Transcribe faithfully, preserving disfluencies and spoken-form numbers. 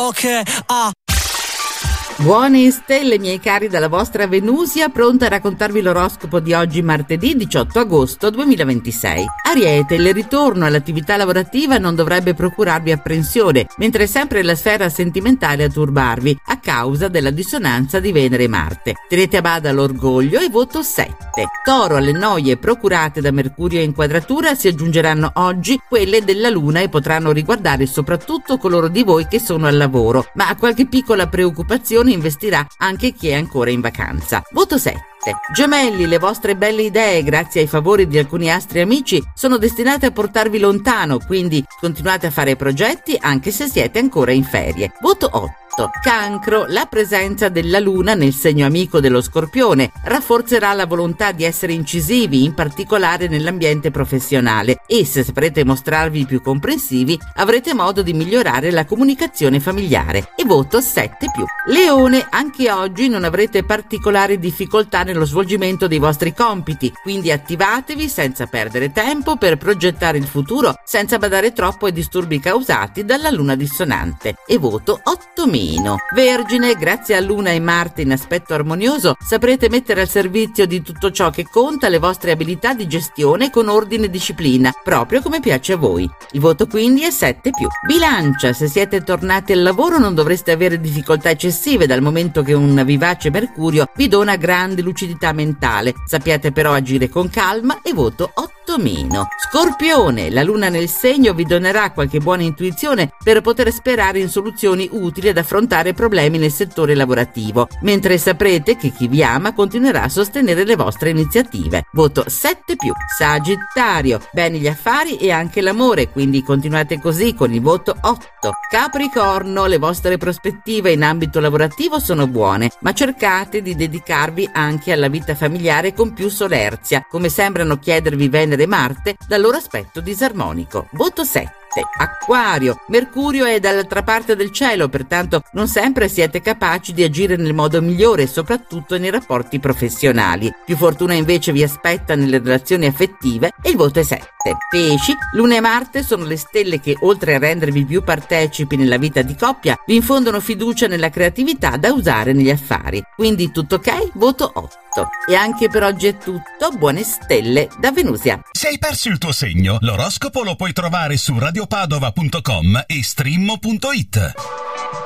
Ok, ah. Buone stelle, miei cari, dalla vostra Venusia, pronta a raccontarvi l'oroscopo di oggi, martedì diciotto agosto duemilaventisei. Ariete, il ritorno all'attività lavorativa non dovrebbe procurarvi apprensione, mentre è sempre la sfera sentimentale a turbarvi, a causa della dissonanza di Venere e Marte. Tenete a bada l'orgoglio e voto sette. Toro, alle noie procurate da Mercurio in quadratura si aggiungeranno oggi quelle della Luna e potranno riguardare soprattutto coloro di voi che sono al lavoro, ma a qualche piccola preoccupazione investirà anche chi è ancora in vacanza. Voto sette. Gemelli, le vostre belle idee, grazie ai favori di alcuni astri amici, sono destinate a portarvi lontano, quindi continuate a fare progetti anche se siete ancora in ferie. Voto otto. Cancro, la presenza della Luna nel segno amico dello Scorpione rafforzerà la volontà di essere incisivi, in particolare nell'ambiente professionale, e se saprete mostrarvi più comprensivi avrete modo di migliorare la comunicazione familiare. E voto sette più. Leone, anche oggi non avrete particolari difficoltà nello svolgimento dei vostri compiti, quindi attivatevi senza perdere tempo per progettare il futuro senza badare troppo ai disturbi causati dalla Luna dissonante. E voto otto mila. Vergine, grazie a Luna e Marte in aspetto armonioso saprete mettere al servizio di tutto ciò che conta le vostre abilità di gestione con ordine e disciplina, proprio come piace a voi. Il voto quindi è sette più. Bilancia, se siete tornati al lavoro non dovreste avere difficoltà eccessive, dal momento che un vivace Mercurio vi dona grande lucidità mentale. Sappiate però agire con calma e voto otto meno. Scorpione, la Luna nel segno vi donerà qualche buona intuizione per poter sperare in soluzioni utili ad affrontare problemi nel settore lavorativo, mentre saprete che chi vi ama continuerà a sostenere le vostre iniziative. Voto sette più. Sagittario, bene gli affari e anche l'amore, quindi continuate così con il voto otto. Capricorno, le vostre prospettive in ambito lavorativo sono buone, ma cercate di dedicarvi anche alla vita familiare con più solerzia, come sembrano chiedervi Venere e Marte dal loro aspetto disarmonico. Voto sette. Acquario, Mercurio è dall'altra parte del cielo, pertanto non sempre siete capaci di agire nel modo migliore, soprattutto nei rapporti professionali. Più fortuna invece vi aspetta nelle relazioni affettive e il voto è sette. Pesci, Luna e Marte sono le stelle che, oltre a rendervi più partecipi nella vita di coppia, vi infondono fiducia nella creatività da usare negli affari. Quindi tutto ok? Voto otto. E anche per oggi è tutto. Buone stelle da Venusia. Se hai perso il tuo segno, l'oroscopo lo puoi trovare su radiopadova punto com e streammo punto it.